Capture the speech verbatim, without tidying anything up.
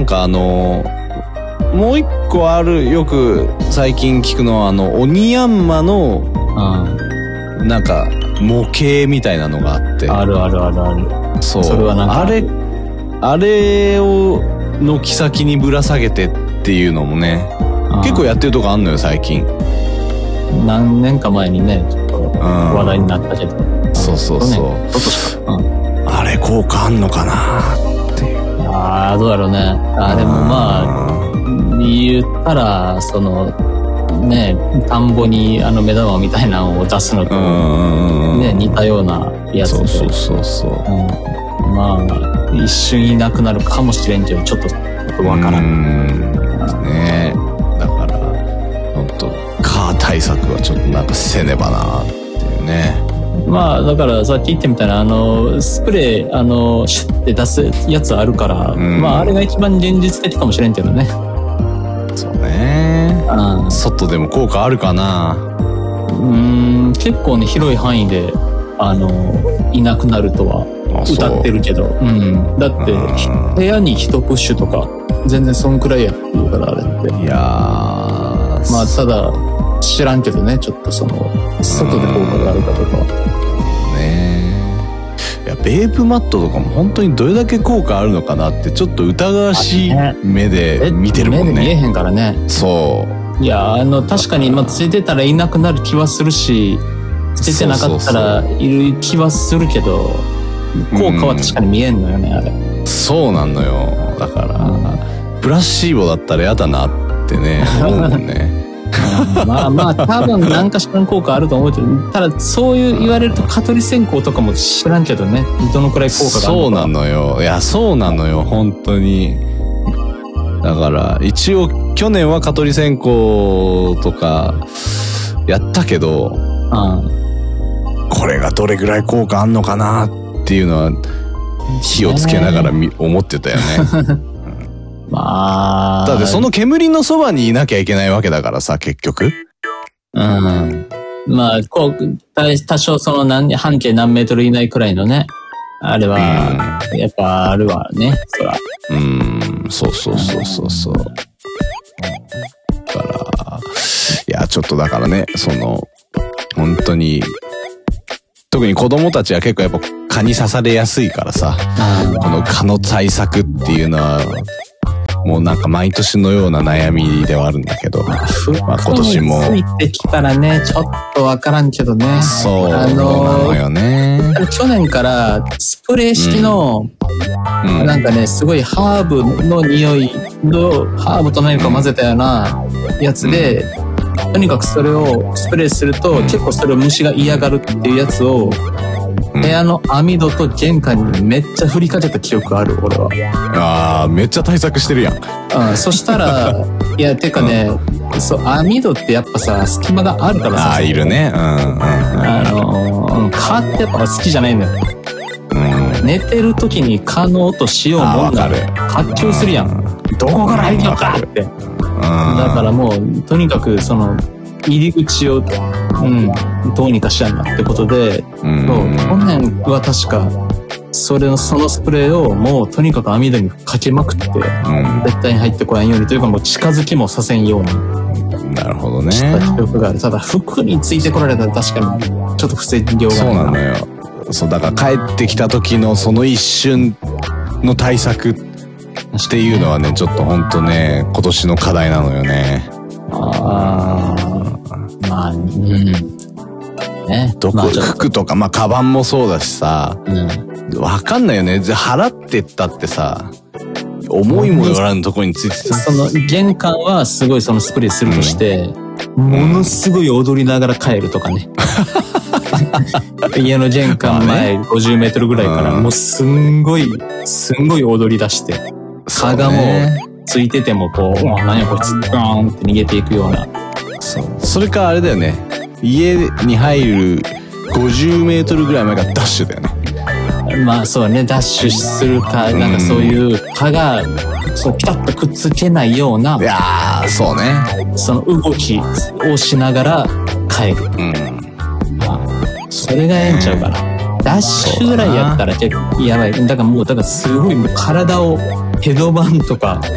かあのもう一個ある、よく最近聞くのはあの鬼ヤンマのなんか模型みたいなのがあって、 あるあるあるある。 そう、 それはなんかあれあれを軒先にぶら下げてっていうのもね、結構やってるとこあんのよ最近。 何年か前にねちょっと話題になったけど、 そうそうそう、 ね、ちょっとしか、うん、 あれ効果あんのかなっていう。 ああどうだろうね。あでもまあ言ったらそのね田んぼにあの目玉みたいなのを出すのとね似たようなやつで、 そうそうそうそう、 うん、まあ一瞬いなくなるかもしれんけどちょっとわからん。うんね、だから本当カー対策はちょっとなんかせねばなっていうね。 まあだからさっき言ってみたいなあのスプレーあのシュッて出すやつあるから、まああれが一番現実的かもしれんけどね。 そうね、うん、外でも効果あるかな。 うーん結構ね広い範囲であのいなくなるとは歌ってるけど、うん、だって部屋に一プッシュとか全然そんくらいやっていうからあれって。いやーまあただ知らんけどねちょっとその外で効果があるかとかね。いやベープマットとかも本当にどれだけ効果あるのかなってちょっと疑わしい目で見てるもんね。 目で見えへんからね。 そういやあの確かにまあついてたらいなくなる気はするしついてなかったらいる気はするけど効果は確かに見えんのよね、うん、あれ。そうなんのよ。だから、うん、プラシーボだったらやだなってね思うもんねまあまあ多分何かしらの効果あると思うけど、ただそういう言われると蚊取り線香とかも知らんけどねどのくらい効果があるのか。 そうなのよ。いやそうなのよ本当に。だから一応去年は蚊取り線香とかやったけど、うん、これがどれぐらい効果あんのかなっていうのは火をつけながらみ思ってたよねまあだってその煙のそばにいなきゃいけないわけだからさ結局。 うんまあこう多少その何半径何メートル以内くらいのねあれはやっぱあるわねそら。 うんそうそうそうそうそう。だからいやちょっとだからねその本当に特に子供たちは結構やっぱ蚊に刺されやすいからさ、この蚊の対策っていうのはもうなんか毎年のような悩みではあるんだけど、まあ、今年もついてきたらねちょっとわからんけどね。 そうなのよね。 去年からスプレー式の、うん、なんかねすごいハーブの匂いのハーブと何か混ぜたようなやつで、うん、とにかくそれをスプレーすると、うん、結構それを虫が嫌がるっていうやつを部屋の網戸と玄関にめっちゃ振りかけた記憶ある俺は。 あーめっちゃ対策してるやん。 うん、そしたらいやてかね、うん、そう網戸ってやっぱさ隙間があるからさ。 あーいるね。うんうんうん。 あの蚊ってやっぱ好きじゃないんだよ。うん、寝てる時に蚊の音しようもんなら発狂するやん。どこから入るのかって。だからもうとにかくその入り口を、うん、どうにかしやんなってことで、うん、去年は確かそれのそのスプレーをもうとにかく網戸にかけまくって、うん、絶対に入ってこないようにというかもう近づきもさせんように。 なるほどね。 した記憶がある。ただ服についてこられたら確かにちょっと防ぎようがない。 そうなのよ。そうだから帰ってきた時のその一瞬の対策っていうのはねちょっと本当ね今年の課題なのよね。 ああまあうんねどこ、まあ、服とかまあカバンもそうだしさ、うん、わかんないよね。払ってったってさ思いもよらぬところについてた。 その玄関はすごいそのスプレーするとして、うん、ものすごい踊りながら帰るとかね家の玄関前ごじゅうメートルぐらいからもうすんごいすんごい踊り出して蚊がもうついててもこう何やこいつガーンって逃げていくような。 そうそれかあれだよね家に入るごじゅうメートルぐらい前がダッシュだよね。まあそうねダッシュするかなんかそういう蚊がそうピタッとくっつけないような。 いやーそうねその動きをしながら帰る。うんそれがええんちゃうからダッシュぐらいやったら結構やばい。だからもうだからすごいもう体をヘドバンとか